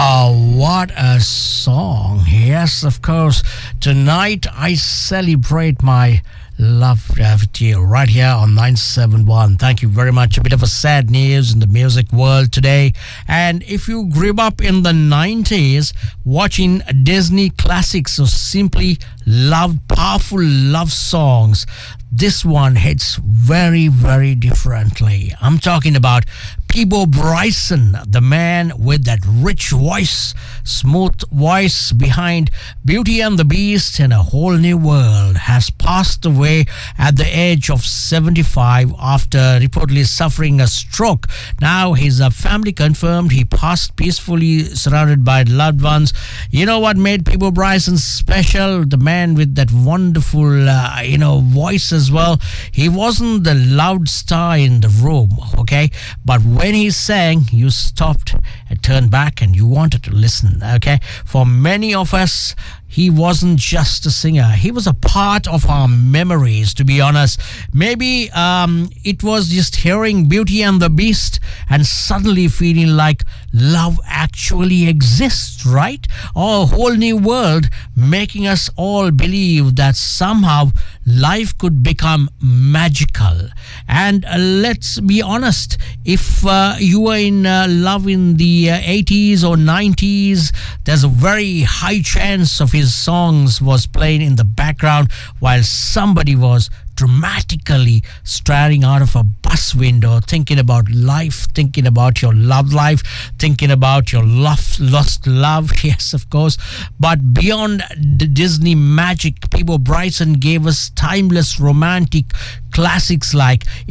What a song. Yes, of course. Tonight I celebrate my love with you right here on 971. Thank you very much. A bit of a sad news in the music world today. And if you grew up in the 90s watching Disney classics or simply loved powerful love songs, this one hits very, very differently. I'm talking about Peabo Bryson, the man with that rich voice, smooth voice behind Beauty and the Beast and A Whole New World, has passed away at the age of 75 after reportedly suffering a stroke. Now his family confirmed he passed peacefully surrounded by loved ones. You know what made Peabo Bryson special? The man with that wonderful, voice as well. He wasn't the loud star in the room, okay? But when he sang, you stopped and turned back and you wanted to listen, okay? For many of us, he wasn't just a singer. He was a part of our memories, to be honest. Maybe it was just hearing Beauty and the Beast and suddenly feeling like love actually exists, right? Or A Whole New World, making us all believe that somehow life could become magical. And let's be honest, if you were in love in the 80s or 90s, there's a very high chance of his songs was playing in the background while somebody was dramatically staring out of a bus window, thinking about life, thinking about your love life, thinking about your lost love. Yes, of course. But beyond the Disney magic, Peabo Bryson gave us timeless romantic classics like